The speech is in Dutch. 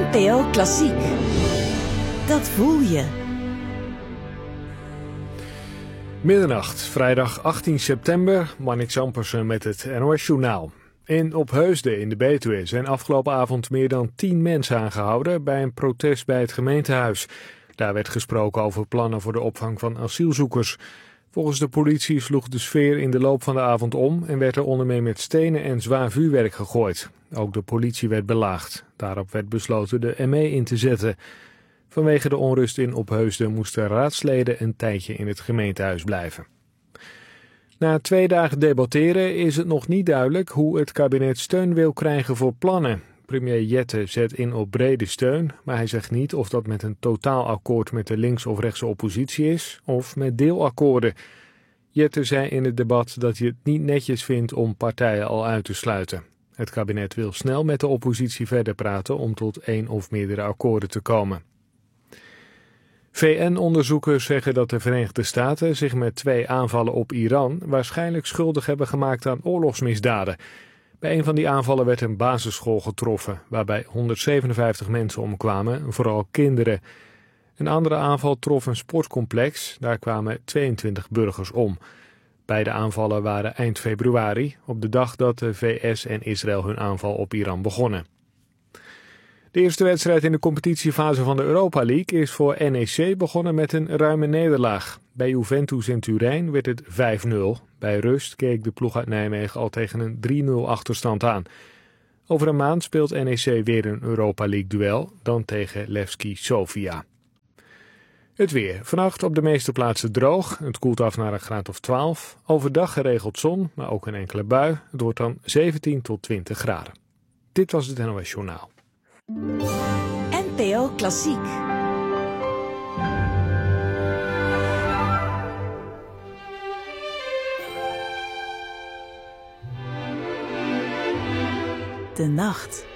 NPO Klassiek. Dat voel je. Middernacht, vrijdag 18 september, Marnix Ampersen met het NOS Journaal. In Opheusden in de Betuwe zijn afgelopen avond meer dan 10 mensen aangehouden bij een protest bij het gemeentehuis. Daar werd gesproken over plannen voor de opvang van asielzoekers. Volgens de politie sloeg de sfeer in de loop van de avond om en werd er onder meer met stenen en zwaar vuurwerk gegooid. Ook de politie werd belaagd. Daarop werd besloten de ME in te zetten. Vanwege de onrust in Opheusden moesten raadsleden een tijdje in het gemeentehuis blijven. Na 2 dagen debatteren is het nog niet duidelijk hoe het kabinet steun wil krijgen voor plannen. Premier Jette zet in op brede steun, maar hij zegt niet of dat met een totaalakkoord met de links- of rechtse oppositie is of met deelakkoorden. Jette zei in het debat dat hij het niet netjes vindt om partijen al uit te sluiten. Het kabinet wil snel met de oppositie verder praten om tot 1 of meerdere akkoorden te komen. VN-onderzoekers zeggen dat de Verenigde Staten zich met 2 aanvallen op Iran waarschijnlijk schuldig hebben gemaakt aan oorlogsmisdaden. Bij een van die aanvallen werd een basisschool getroffen, waarbij 157 mensen omkwamen, vooral kinderen. Een andere aanval trof een sportcomplex, daar kwamen 22 burgers om. Beide aanvallen waren eind februari, op de dag dat de VS en Israël hun aanval op Iran begonnen. De eerste wedstrijd in de competitiefase van de Europa League is voor NEC begonnen met een ruime nederlaag. Bij Juventus in Turijn werd het 5-0. Bij rust keek de ploeg uit Nijmegen al tegen een 3-0 achterstand aan. Over een maand speelt NEC weer een Europa League duel, dan tegen Levski Sofia. Het weer. Vannacht op de meeste plaatsen droog. Het koelt af naar een graad of 12. Overdag geregeld zon, maar ook een enkele bui. Het wordt dan 17 tot 20 graden. Dit was het NOS Journaal. NPO Klassiek. De nacht.